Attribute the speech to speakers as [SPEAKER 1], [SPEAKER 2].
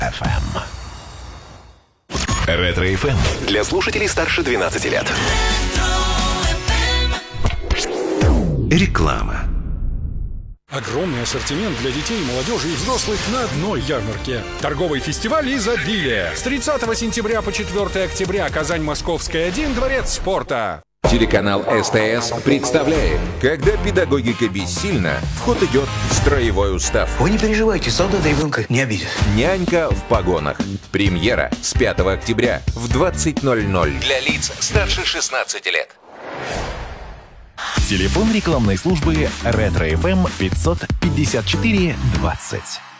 [SPEAKER 1] FM. Ретро-ФМ для слушателей старше 12 лет. Реклама.
[SPEAKER 2] Огромный ассортимент для детей, молодежи и взрослых на одной ярмарке. Торговый фестиваль «Изобилие». С 30 сентября по 4 октября. Казань, Московская, 1, Дворец спорта.
[SPEAKER 3] Телеканал СТС представляет. Когда педагогика бессильна, в ход идет строевой устав.
[SPEAKER 4] Вы не переживайте, солдата ребенка не обидит.
[SPEAKER 3] Нянька в погонах. Премьера с 5 октября в 20:00. Для лиц старше 16 лет.
[SPEAKER 1] Телефон рекламной службы Ретро-ФМ 554 20.